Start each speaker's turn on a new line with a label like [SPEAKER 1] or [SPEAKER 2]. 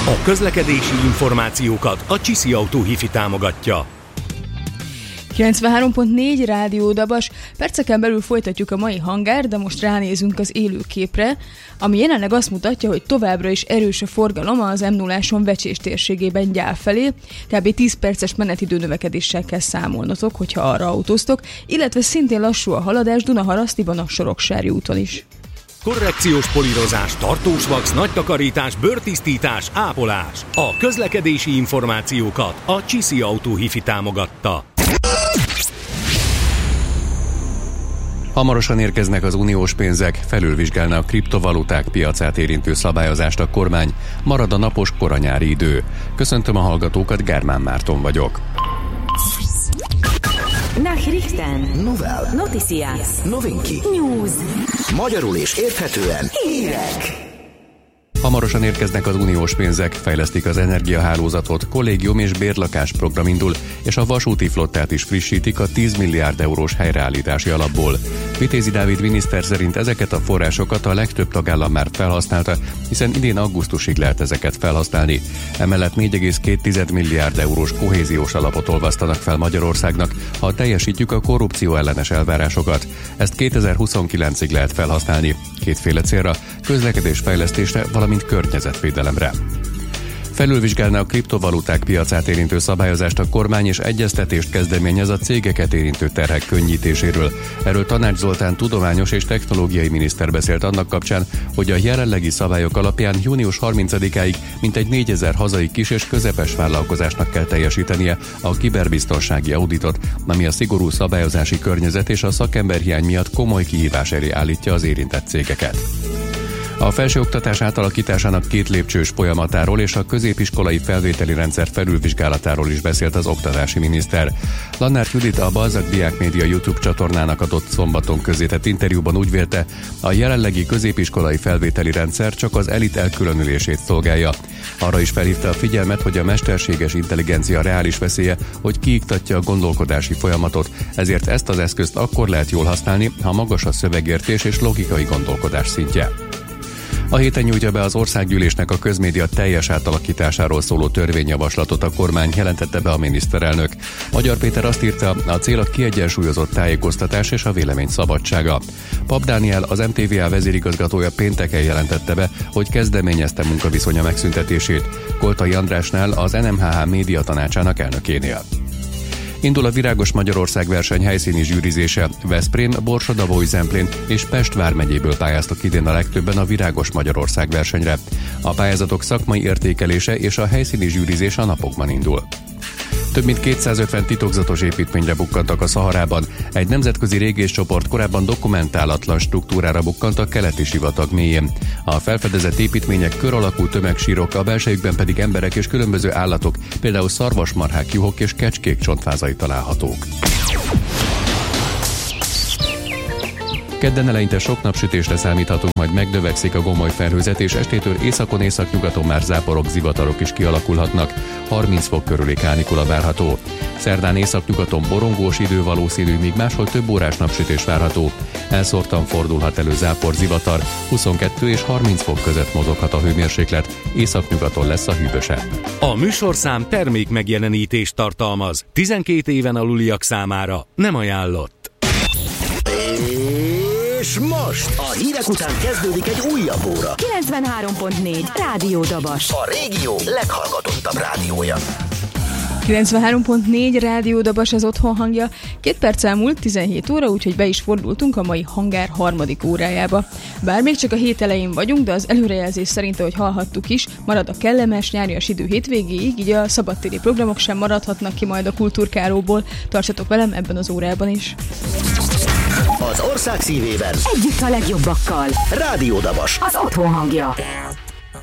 [SPEAKER 1] A közlekedési információkat a Csiszi Autó Hifi támogatja.
[SPEAKER 2] 93.4 Rádió Dabas. Perceken belül folytatjuk a mai hangár, de most ránézünk az élőképre, ami jelenleg azt mutatja, hogy továbbra is erős a forgalom az M0-áson Vecsés térségében Gyál felé. Kb. 10 perces menetidő növekedéssel kell számolnotok, hogyha arra autóztok, illetve szintén lassú a haladás Dunaharasztiban a Soroksári úton is.
[SPEAKER 1] Korrekciós polírozás, tartós vax, nagy takarítás, bőrtisztítás, ápolás. A közlekedési információkat a Csiszi Autó Hifi támogatta.
[SPEAKER 3] Hamarosan érkeznek az uniós pénzek, felülvizsgálna a kriptovaluták piacát érintő szabályozást a kormány, marad a napos koranyári idő. Köszöntöm a hallgatókat, Gármán Márton vagyok.
[SPEAKER 4] Nachrichten.
[SPEAKER 5] Novel.
[SPEAKER 4] Noticias.
[SPEAKER 5] Novinki.
[SPEAKER 4] News.
[SPEAKER 5] Magyarul és érthetően
[SPEAKER 4] Hírek.
[SPEAKER 3] Hamarosan érkeznek az uniós pénzek, fejlesztik az energiahálózatot, kollégium és bérlakás program indul, és a vasúti flottát is frissítik a 10 milliárd eurós helyreállítási alapból. Vitézi Dávid miniszter szerint ezeket a forrásokat a legtöbb tagállam már felhasználta, hiszen idén augusztusig lehet ezeket felhasználni. Emellett 4,2 milliárd eurós kohéziós alapot olvasztanak fel Magyarországnak, ha teljesítjük a korrupció ellenes elvárásokat. Ezt 2029-ig lehet felhasználni, kétféle célra, közlekedésfejlesztésre, valamint környezetvédelemre. Felülvizsgálná a kriptovaluták piacát érintő szabályozást a kormány, és egyeztetést kezdeményez a cégeket érintő terhek könnyítéséről. Erről Tanács Zoltán tudományos és technológiai miniszter beszélt annak kapcsán, hogy a jelenlegi szabályok alapján június 30-áig mintegy 4000 hazai kis és közepes vállalkozásnak kell teljesítenie a kiberbiztonsági auditot, ami a szigorú szabályozási környezet és a szakemberhiány miatt komoly kihívás elé állítja az érintett cégeket. A felsőoktatás átalakításának 2 lépcsős folyamatáról és a középiskolai felvételi rendszer felülvizsgálatáról is beszélt az oktatási miniszter. Lannár Judit a Balzak Diák Média YouTube csatornának adott szombaton közzétett interjúban úgy vélte, a jelenlegi középiskolai felvételi rendszer csak az elit elkülönülését szolgálja. Arra is felhívta a figyelmet, hogy a mesterséges intelligencia reális veszélye, hogy kiiktatja a gondolkodási folyamatot, ezért ezt az eszközt akkor lehet jól használni, ha magas a szövegértés és logikai gondolkodás szintje. A héten nyújtja be az országgyűlésnek a közmédia teljes átalakításáról szóló törvényjavaslatot a kormány, jelentette be a miniszterelnök. Magyar Péter azt írta, a cél a kiegyensúlyozott tájékoztatás és a vélemény szabadsága. Pap Dániel, az MTVA vezérigazgatója pénteken jelentette be, hogy kezdeményezte munkaviszonya megszüntetését. Koltai Andrásnál, az NMHH média tanácsának elnökénél. Indul a Virágos Magyarország verseny helyszíni zsűrizése. Veszprém, Borsod-Abaúj-Zemplén és Pest vármegyéből pályáztak idén a legtöbben a Virágos Magyarország versenyre. A pályázatok szakmai értékelése és a helyszíni zsűrizés a napokban indul. Több mint 250 titokzatos építményre bukkantak a Szaharában. Egy nemzetközi régészcsoport korábban dokumentálatlan struktúrára bukkant a keleti sivatag mélyén. A felfedezett építmények kör alakú tömegsírok, a belsejükben pedig emberek és különböző állatok, például szarvasmarhák, juhok és kecskék csontvázai találhatók. Kedden eleinte sok napsütésre számíthatunk, majd megnövekszik a gomoly felhőzet, és estétől északon északnyugaton már záporok, zivatarok is kialakulhatnak. 30 fok körüli kánikula várható. Szerdán északnyugaton borongós idő valószínű, míg máshol több órás napsütés várható. Elszórtan fordulhat elő zápor, zivatar, 22 és 30 fok között mozoghat a hőmérséklet, északnyugaton lesz a hűvösebb.
[SPEAKER 1] A műsorszám termék megjelenítést tartalmaz. 12 éven aluliak számára nem ajánlott.
[SPEAKER 5] És most a hírek után kezdődik egy újabb óra.
[SPEAKER 4] 93.4 Rádió Dabas.
[SPEAKER 5] A régió leghallgatottabb rádiója.
[SPEAKER 2] 93.4 Rádió Dabas az otthon hangja. 2 perc elmúlt 17 óra, úgyhogy be is fordultunk a mai hangár harmadik órájába. Bár még csak a hét elején vagyunk, de az előrejelzés szerint, ahogy hallhattuk is, marad a kellemes nyárias idő hétvégéig, így a szabadtéri programok sem maradhatnak ki majd a Kultúrkáróból. Tartsatok velem ebben az órában is.
[SPEAKER 5] Az ország szívében
[SPEAKER 4] együtt a legjobbakkal.
[SPEAKER 5] Rádió Dabas.
[SPEAKER 4] Az otthon hangja.